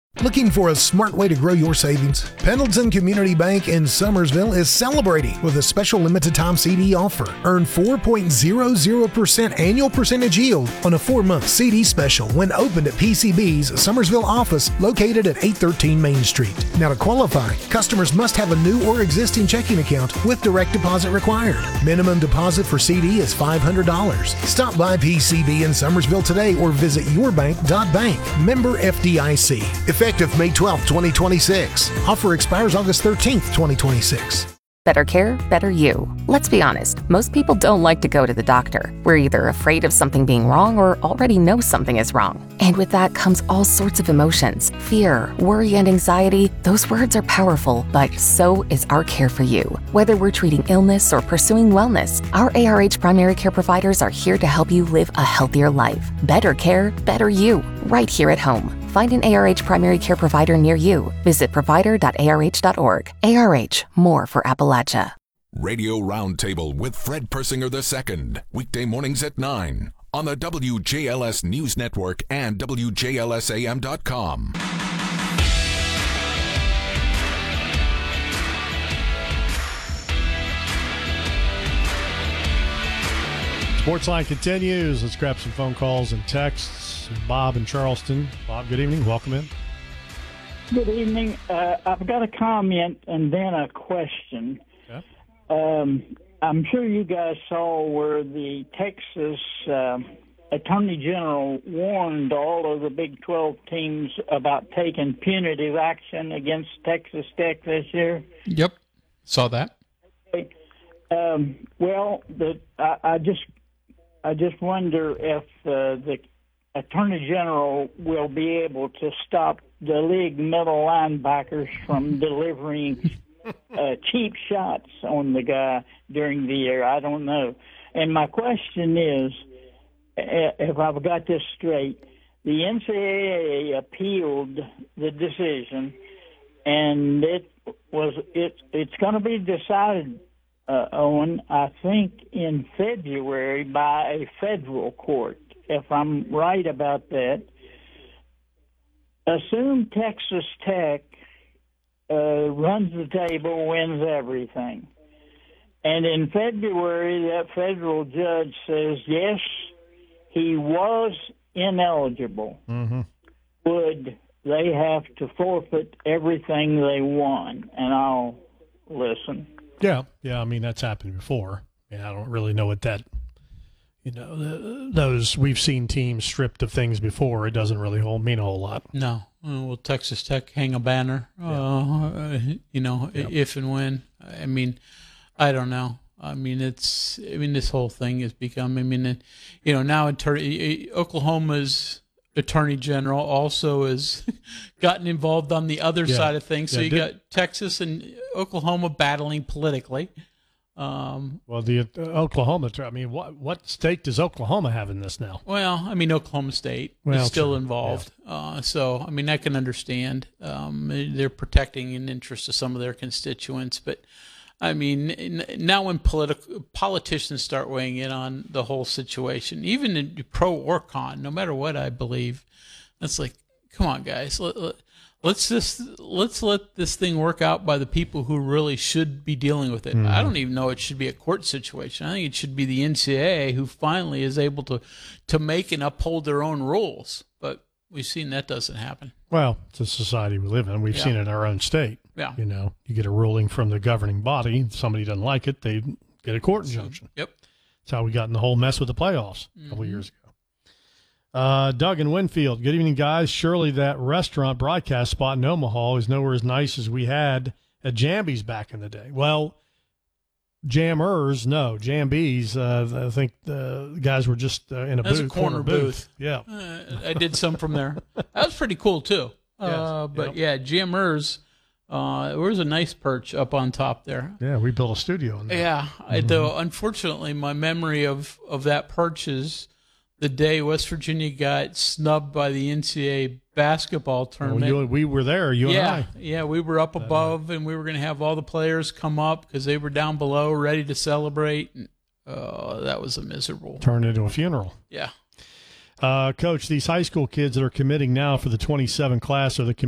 Looking for a smart way to grow your savings? Pendleton Community Bank in Summersville is celebrating with a special limited-time CD offer. Earn 4.00% annual percentage yield on a 4-month CD special when opened at PCB's Summersville office located at 813 Main Street. Now, to qualify, customers must have a new or existing checking account with direct deposit required. Minimum deposit for CD is $500. Stop by PCB in Summersville today or visit yourbank.bank. Member FDIC. Effective May 12, 2026. Offer expires August 13th, 2026. Better care, better you. Let's be honest, most people don't like to go to the doctor. We're either afraid of something being wrong or already know something is wrong. And with that comes all sorts of emotions. Fear, worry, and anxiety. Those words are powerful, but so is our care for you. Whether we're treating illness or pursuing wellness, our ARH primary care providers are here to help you live a healthier life. Better care, better you. Right here at home. Find an ARH primary care provider near you. Visit provider.arh.org. ARH, more for Appalachia. Radio Roundtable with Fred Persinger II. Weekday mornings at 9 on the WJLS News Network and WJLSAM.com. Sportsline continues. Let's grab some phone calls and texts. Bob in Charleston. Bob, good evening. Welcome in. Good evening. I've got a comment and then a question. Yeah. I'm sure you guys saw where the Texas Attorney General warned all of the Big 12 teams about taking punitive action against Texas Tech this year. Yep, saw that. Well, I just wonder if the Attorney General will be able to stop the league middle linebackers from delivering cheap shots on the guy during the year. I don't know. And my question is, if I've got this straight, the NCAA appealed the decision, and it's going to be decided on, I think, in February by a federal court. If I'm right about that, assume Texas Tech runs the table, wins everything. And in February, that federal judge says, yes, he was ineligible. Mm-hmm. Would they have to forfeit everything they won? And I'll listen. Yeah. I mean, that's happened before. And I don't really know what that, those we've seen teams stripped of things before. It doesn't really mean a whole lot. No. Will Texas Tech hang a banner, if and when? I mean, I don't know. I mean, this whole thing has become, now Oklahoma's Attorney General also has gotten involved on the other side of things. So you got Texas and Oklahoma battling politically. Well, the Oklahoma, what stake does Oklahoma have in this now? Well, Oklahoma State is still involved. Yeah. So, I can understand. They're protecting an interest of some of their constituents. But, now when politicians start weighing in on the whole situation, even in pro or con, no matter what I believe, it's like, come on, guys. Let's let this thing work out by the people who really should be dealing with it. Mm-hmm. I don't even know it should be a court situation. I think it should be the NCAA who finally is able to make and uphold their own rules. But we've seen that doesn't happen. Well, it's a society we live in. We've seen it in our own state. Yeah. You get a ruling from the governing body. Somebody doesn't like it, they get a court injunction. Yep. That's how we got in the whole mess with the playoffs a couple years ago. Doug in Winfield, good evening, guys. Surely that restaurant broadcast spot in Omaha is nowhere as nice as we had at Jambies back in the day. Well, Jammers, no. Jambies, I think the guys were just in a booth. That's a corner booth. Yeah. I did some from there. That was pretty cool, too. Jammers, there was a nice perch up on top there. Yeah, we built a studio in there. Yeah. Though, unfortunately, my memory of that perch is the day West Virginia got snubbed by the NCAA basketball tournament. Well, we were there, you and I. Yeah, we were up above, and we were going to have all the players come up because they were down below ready to celebrate. And, that was a miserable. Turned into a funeral. Yeah. Coach, these high school kids that are committing now for the 27 class are the